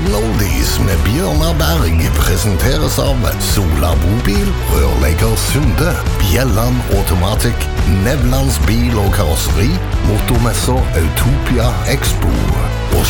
Golden Oldies med Bjørnar Berg presenteres av Sola Bobil, Rørlegger Sunde, Bjelland Automatic, Nevlands bil og karosseri, motormesser Autopia Expo.